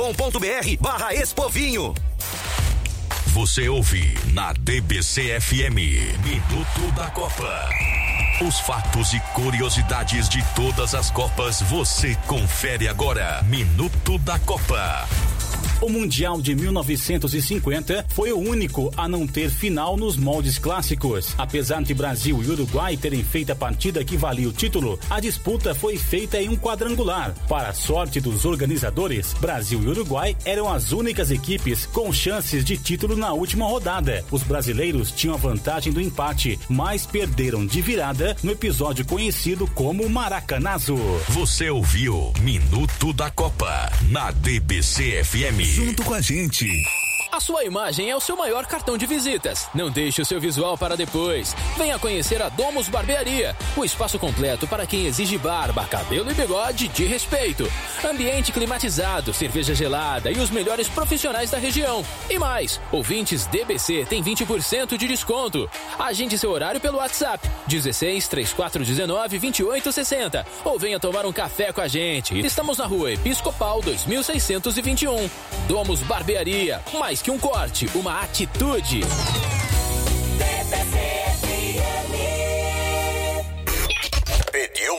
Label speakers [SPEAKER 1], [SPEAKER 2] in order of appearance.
[SPEAKER 1] dbc.com.br/Expovinho.
[SPEAKER 2] Você ouve na DBC FM, Minuto da Copa. Os fatos e curiosidades de todas as Copas você confere agora. Minuto da Copa.
[SPEAKER 3] O Mundial de 1950 foi o único a não ter final nos moldes clássicos. Apesar de Brasil e Uruguai terem feito a partida que valia o título, a disputa foi feita em um quadrangular. Para a sorte dos organizadores, Brasil e Uruguai eram as únicas equipes com chances de título na última rodada. Os brasileiros tinham a vantagem do empate, mas perderam de virada no episódio conhecido como Maracanazo.
[SPEAKER 2] Você ouviu Minuto da Copa na DBC FM.
[SPEAKER 4] Junto com a gente.
[SPEAKER 5] A sua imagem é o seu maior cartão de visitas. Não deixe o seu visual para depois. Venha conhecer a Domus Barbearia, o espaço completo para quem exige barba, cabelo e bigode de respeito. Ambiente climatizado, cerveja gelada e os melhores profissionais da região. E mais, ouvintes DBC têm 20% de desconto. Agende seu horário pelo WhatsApp 16 3419 2860 ou venha tomar um café com a gente. Estamos na rua Episcopal 2621. Domus Barbearia, mais que um corte, uma atitude.
[SPEAKER 1] Pediu?